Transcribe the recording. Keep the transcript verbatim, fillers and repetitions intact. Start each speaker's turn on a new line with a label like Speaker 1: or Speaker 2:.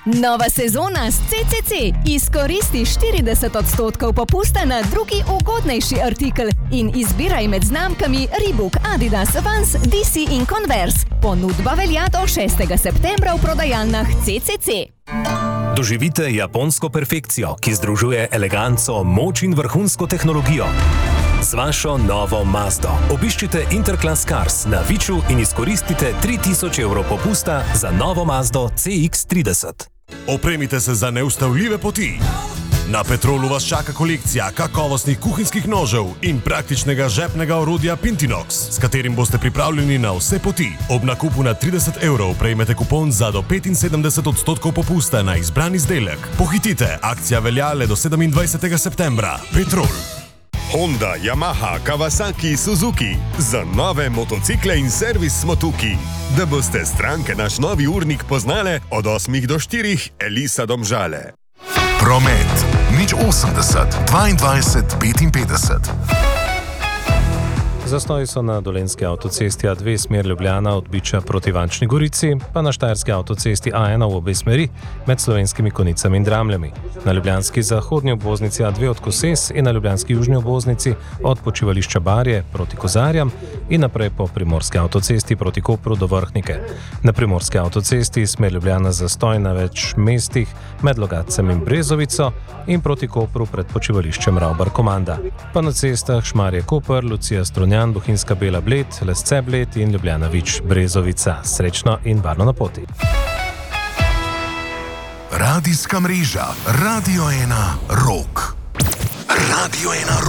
Speaker 1: Nova sezona s C C C. Izkoristi štirideset odstotkov popusta na drugi ugodnejši artikel in izbiraj med znamkami Reebok, Adidas, Vans, D C in Converse. Ponudba velja do šestega septembra v prodajalnah C C C.
Speaker 2: Doživite japonsko perfekcijo, ki združuje eleganco, moč in vrhunsko tehnologijo. Z vašo novo Mazdo obiščite Interclass Cars na Viču in izkoristite tri tisoč evrov popusta za novo Mazdo C X trideset.
Speaker 3: Opremite se za neustavljive poti. Na Petrolu vas čaka kolekcija kakovostnih kuhinjskih nožev in praktičnega žepnega orodja Pintinox, s katerim boste pripravljeni na vse poti. Ob nakupu na trideset evrov prejmete kupon za do petinsedemdeset odstotkov popusta na izbran izdelek. Pohitite, akcija velja le do sedemindvajsetega septembra. Petrol.
Speaker 4: Honda, Yamaha, Kawasaki, Suzuki. Za nove motocikle in servis smo tukaj. Da boste stranke naš novi urnik poznale od osmih do štirih, Elisa Domžale.
Speaker 5: Promet. Nič osemdeset, dvaindvajset, petinpetdeset.
Speaker 6: Zastoji so na Dolenjski avtocesti A dve smer Ljubljana od Biča proti Ivančni Gorici, pa na Štajerski avtocesti A ena v obe smeri med Slovenskimi Konicami in Dramljami. Na ljubljanski zahodnji obvoznici A dve od Koses in na ljubljanski južni obvoznici od počivališča Barje proti Kozarjam in naprej po Primorski avtocesti proti Kopru do Vrhnike. Na Primorski avtocesti smer Ljubljana zastoj na več mestih med Logatcem in Brezovico in proti Kopru pred počivališčem Ravbar-Komanda. Pa na cestah Šmarje-Koper, Lucija-Strunjan, Bohinjska Bela Bled, Lesce Bled in Ljubljana Vič Brezovica. Srečno in varno na poti.
Speaker 5: Radijska mreža Radio ena Rock. Radio ena